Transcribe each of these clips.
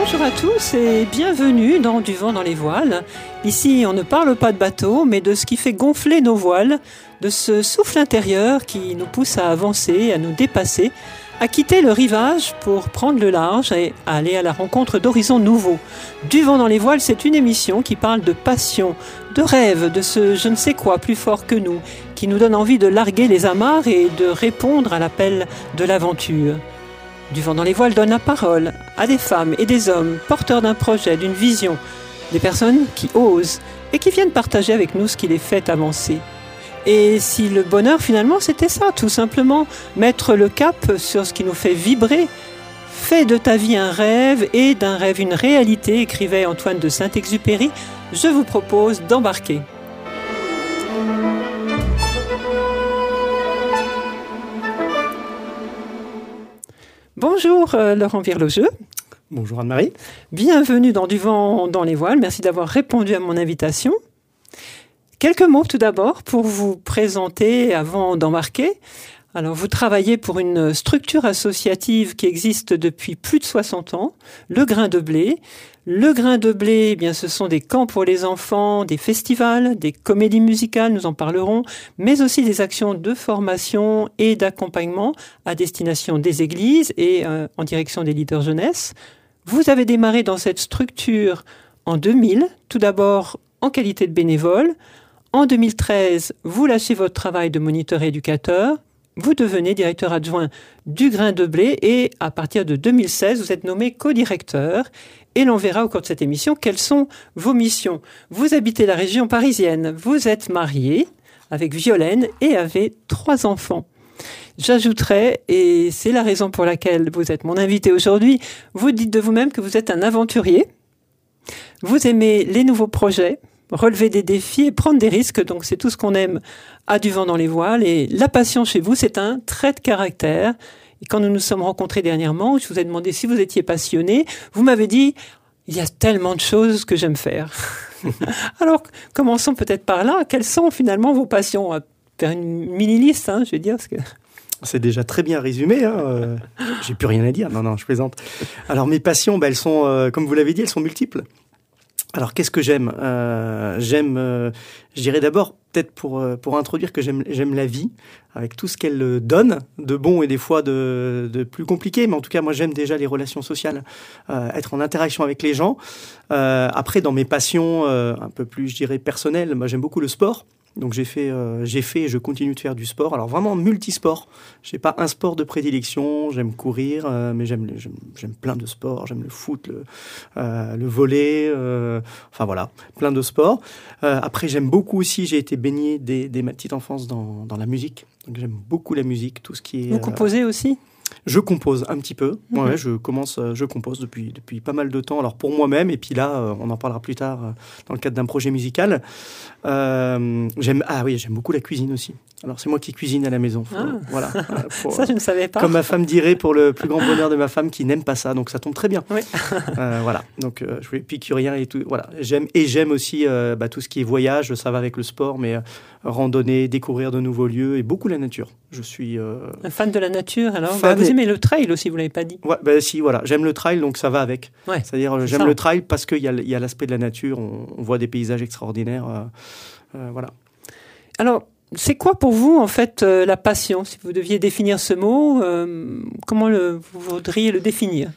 Bonjour à tous et bienvenue dans Du vent dans les voiles. Ici, on ne parle pas de bateau, mais de ce qui fait gonfler nos voiles, de ce souffle intérieur qui nous pousse à avancer, à nous dépasser, à quitter le rivage pour prendre le large et à aller à la rencontre d'horizons nouveaux. Du vent dans les voiles, c'est une émission qui parle de passion, de rêve, de ce je ne sais quoi plus fort que nous, qui nous donne envie de larguer les amarres et de répondre à l'appel de l'aventure. Du vent dans les voiles donne la parole à des femmes et des hommes porteurs d'un projet, d'une vision, des personnes qui osent et qui viennent partager avec nous ce qui les fait avancer. Et si le bonheur finalement c'était ça, tout simplement, mettre le cap sur ce qui nous fait vibrer. Fais de ta vie un rêve et d'un rêve une réalité, écrivait Antoine de Saint-Exupéry. Je vous propose d'embarquer. Bonjour Laurent Virlogeux. Bonjour Anne-Marie. Bienvenue dans Du vent dans les voiles. Merci d'avoir répondu à mon invitation. Quelques mots tout d'abord pour vous présenter avant d'embarquer. Alors vous travaillez pour une structure associative qui existe depuis plus de 60 ans, le Grain de Blé. Le Grain de Blé, eh bien, ce sont des camps pour les enfants, des festivals, des comédies musicales, nous en parlerons, mais aussi des actions de formation et d'accompagnement à destination des églises et en direction des leaders jeunesse. Vous avez démarré dans cette structure en 2000, tout d'abord en qualité de bénévole. En 2013, vous lâchez votre travail de moniteur éducateur. Vous devenez directeur adjoint du Grain de Blé et à partir de 2016, vous êtes nommé co-directeur. Et l'on verra au cours de cette émission quelles sont vos missions. Vous habitez la région parisienne, vous êtes marié avec Violaine et avez 3 enfants. J'ajouterai, et c'est la raison pour laquelle vous êtes mon invité aujourd'hui, vous dites de vous-même que vous êtes un aventurier. Vous aimez les nouveaux projets, relever des défis et prendre des risques, donc c'est tout ce qu'on aime à Du vent dans les voiles. Et la passion chez vous, c'est un trait de caractère. Et quand nous nous sommes rencontrés dernièrement, je vous ai demandé si vous étiez passionné. Vous m'avez dit, il y a tellement de choses que j'aime faire. Alors, commençons peut-être par là. Quelles sont finalement vos passions? On va faire une mini-liste, je vais dire. Parce que... C'est déjà très bien résumé. J'ai plus rien à dire. Non, je plaisante. Alors, mes passions, elles sont, comme vous l'avez dit, elles sont multiples. Alors, qu'est-ce que j'aime? Je dirais d'abord, peut-être pour introduire, que j'aime la vie, avec tout ce qu'elle donne, de bon et des fois de plus compliqué. Mais en tout cas, moi, j'aime déjà les relations sociales, être en interaction avec les gens. Après, dans mes passions un peu plus, je dirais, personnelles, moi, j'aime beaucoup le sport. Donc j'ai fait et je continue de faire du sport. Alors vraiment multisport. J'ai pas un sport de prédilection. J'aime courir, mais j'aime plein de sports. J'aime le foot, le volley. Enfin voilà, plein de sports. Après j'aime beaucoup aussi. J'ai été baigné dès ma petite enfance dans la musique. Donc j'aime beaucoup la musique, tout ce qui est. Vous composez aussi? Je compose un petit peu. Ouais, je compose depuis pas mal de temps. Alors pour moi-même, et puis là, on en parlera plus tard dans le cadre d'un projet musical. J'aime beaucoup la cuisine aussi. Alors c'est moi qui cuisine à la maison. Voilà. Ça, je ne savais pas. Comme ma femme dirait, pour le plus grand bonheur de ma femme qui n'aime pas ça, donc ça tombe très bien. Oui. Voilà. Donc je suis épicurien et tout. Voilà. J'aime aussi tout ce qui est voyage. Ça va avec le sport, mais randonnée, découvrir de nouveaux lieux et beaucoup la nature. Je suis un fan de la nature. Alors, vous aimez le trail aussi, vous l'avez pas dit. Ouais, si, voilà. J'aime le trail, donc ça va avec. Ouais, c'est-à-dire, j'aime le trail parce qu'il y a l'aspect de la nature. On voit des paysages extraordinaires. Voilà. Alors, c'est quoi pour vous, en fait, la passion? Si vous deviez définir ce mot, comment vous voudriez le définir?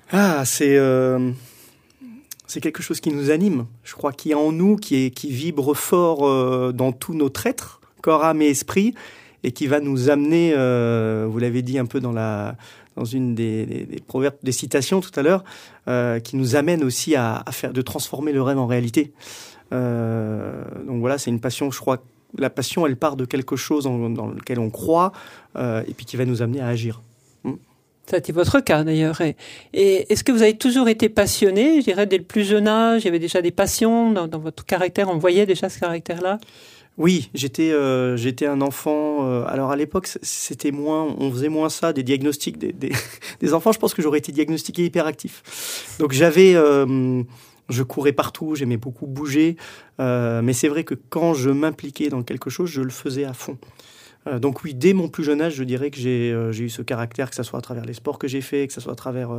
C'est quelque chose qui nous anime. Je crois qu'il y a en nous, qui vibre fort dans tout notre être, corps, âme et esprit, et qui va nous amener, vous l'avez dit un peu dans une des proverbes, des citations tout à l'heure, qui nous amène aussi de transformer le rêve en réalité. Donc voilà, c'est une passion, je crois. La passion, elle part de quelque chose dans lequel on croit, et puis qui va nous amener à agir. Ça a été votre cas d'ailleurs. Et est-ce que vous avez toujours été passionné, je dirais, dès le plus jeune âge? Il y avait déjà des passions dans votre caractère, on voyait déjà ce caractère-là? Oui, j'étais un enfant. Alors à l'époque, on faisait moins ça, des diagnostics des enfants. Je pense que j'aurais été diagnostiqué hyperactif. Donc je courais partout, j'aimais beaucoup bouger, mais c'est vrai que quand je m'impliquais dans quelque chose, je le faisais à fond. Donc oui, dès mon plus jeune âge, je dirais que j'ai eu ce caractère, que ce soit à travers les sports que j'ai faits, que ce soit à travers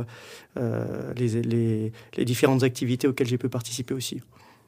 les différentes activités auxquelles j'ai pu participer aussi.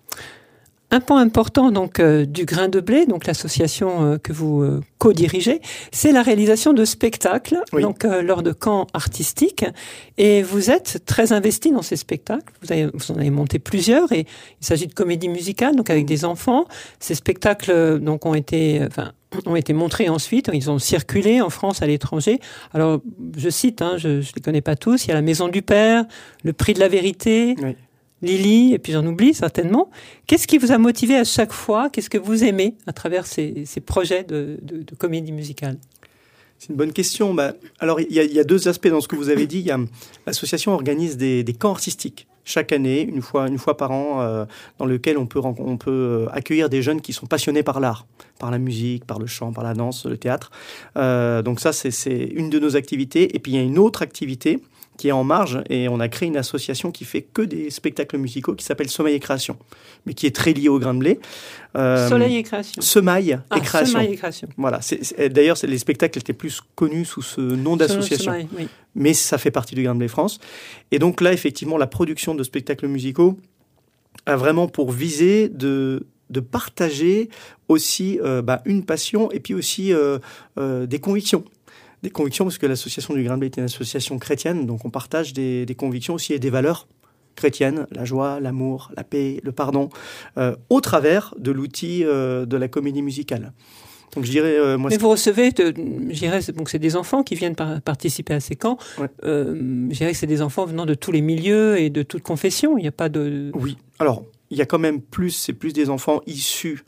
Un point important donc du Grain de Blé, donc l'association que vous co-dirigez, c'est la réalisation de spectacles, oui. donc lors de camps artistiques. Et vous êtes très investi dans ces spectacles. Vous en avez monté plusieurs. Et il s'agit de comédie musicale, donc avec des enfants. Ces spectacles donc ont été montrés ensuite. Ils ont circulé en France, à l'étranger. Alors je cite, je les connais pas tous. Il y a la Maison du Père, le Prix de la Vérité. Oui. Lily, et puis j'en oublie certainement. Qu'est-ce qui vous a motivé à chaque fois? Qu'est-ce que vous aimez à travers ces projets de comédie musicale? C'est une bonne question. Alors, il y a deux aspects dans ce que vous avez dit. L'association organise des camps artistiques chaque année, une fois par an, dans lequel on peut accueillir des jeunes qui sont passionnés par l'art, par la musique, par le chant, par la danse, le théâtre. Donc ça, c'est une de nos activités. Et puis, il y a une autre activité qui est en marge, et on a créé une association qui fait que des spectacles musicaux qui s'appelle Semaille et Création, mais qui est très lié au Grain de Blé. Soleil et Création. Semaille et Création. Semaille et Création. Voilà. D'ailleurs, les spectacles étaient plus connus sous ce nom d'association. Oui. Mais ça fait partie du Grain de Blé France. Et donc là, effectivement, la production de spectacles musicaux a vraiment pour visée de partager aussi une passion et puis aussi des convictions. Des convictions, parce que l'association du Grain de Blé est une association chrétienne, donc on partage des convictions aussi et des valeurs chrétiennes, la joie, l'amour, la paix, le pardon, au travers de l'outil de la comédie musicale. Donc je dirais, mais vous recevez, donc c'est des enfants qui viennent participer à ces camps. Ouais. Je dirais que c'est des enfants venant de tous les milieux et de toutes confessions. Il n'y a pas de. Oui. Alors il y a quand même c'est plus des enfants issus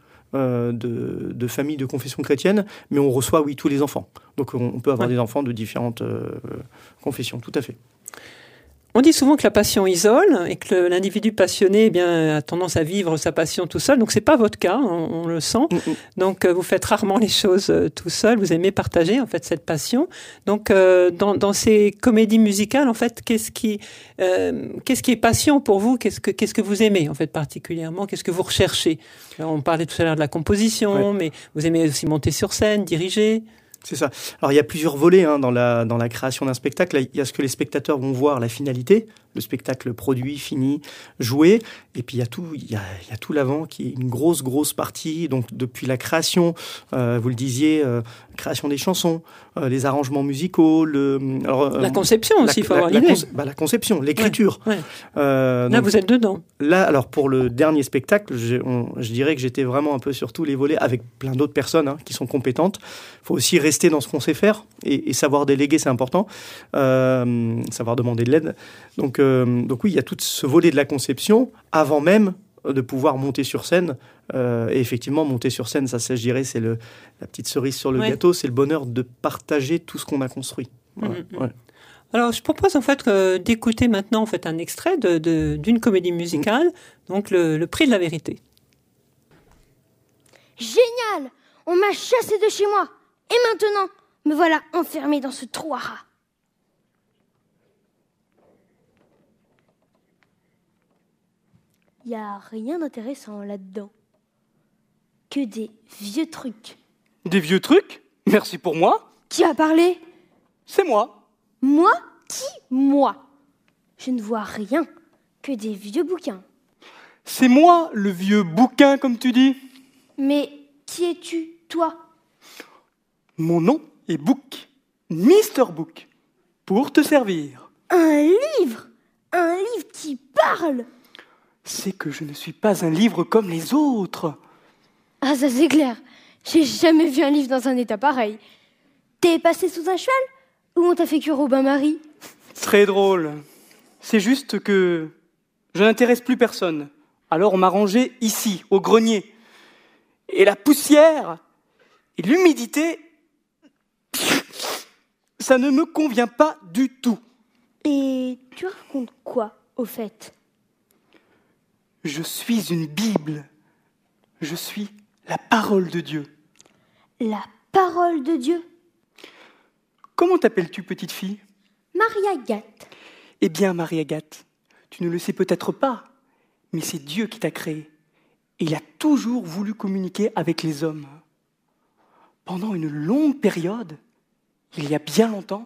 de familles de confession chrétienne, mais on reçoit, oui, tous les enfants. Donc on peut avoir des enfants de différentes confessions, tout à fait. On dit souvent que la passion isole et que l'individu passionné a tendance à vivre sa passion tout seul. Donc c'est pas votre cas, on le sent. Donc vous faites rarement les choses tout seul. Vous aimez partager en fait cette passion. Donc dans ces comédies musicales, en fait, qu'est-ce qui est passion pour vous? Qu'est-ce que vous aimez en fait particulièrement? Qu'est-ce que vous recherchez? Alors, on parlait tout à l'heure de la composition, mais vous aimez aussi monter sur scène, diriger. C'est ça. Alors il y a plusieurs volets dans la création d'un spectacle. Il y a ce que les spectateurs vont voir, la finalité, le spectacle produit, fini, joué. Et puis il y a tout l'avant qui est une grosse partie. Donc depuis la création, vous le disiez, création des chansons, les arrangements musicaux, la conception aussi, il faut avoir l'idée. La conception, l'écriture. Ouais. Là vous êtes dedans. Là, alors pour le dernier spectacle, je dirais que j'étais vraiment un peu sur tous les volets avec plein d'autres personnes qui sont compétentes. Il faut aussi rester dans ce qu'on sait faire et savoir déléguer, c'est important. Savoir demander de l'aide. Donc oui, il y a tout ce volet de la conception avant même de pouvoir monter sur scène. Et effectivement, monter sur scène, ça, je dirais, c'est la petite cerise sur le gâteau. C'est le bonheur de partager tout ce qu'on a construit. Voilà. Ouais. Alors, je propose en fait d'écouter maintenant en fait un extrait d'une comédie musicale, donc le Prix de la Vérité. Génial! On m'a chassé de chez moi. Et maintenant, me voilà enfermé dans ce trou à rats. Y a rien d'intéressant là-dedans. Que des vieux trucs. Des vieux trucs? Merci pour moi. Qui a parlé? C'est moi. Moi? Qui? Moi? Je ne vois rien. Que des vieux bouquins. C'est moi, le vieux bouquin, comme tu dis. Mais qui es-tu, toi? Mon nom est Book. Mister Book. Pour te servir. Un livre? Un livre qui parle? C'est que je ne suis pas un livre comme les autres. Ah, ça c'est clair. J'ai jamais vu un livre dans un état pareil. T'es passé sous un cheval? Ou on t'a fait cuire au bain-marie? Très drôle. C'est juste que je n'intéresse plus personne. Alors on m'a rangé ici, au grenier. Et la poussière et l'humidité, ça ne me convient pas du tout. Et tu racontes quoi, au fait? Je suis une Bible. Je suis la parole de Dieu. La parole de Dieu? Comment t'appelles-tu, petite fille? Marie-Agathe. Eh bien, Marie-Agathe, tu ne le sais peut-être pas, mais c'est Dieu qui t'a créée. Et il a toujours voulu communiquer avec les hommes. pendant une longue période, il y a bien longtemps,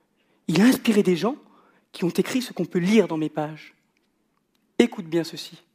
il a inspiré des gens qui ont écrit ce qu'on peut lire dans mes pages. Écoute bien ceci.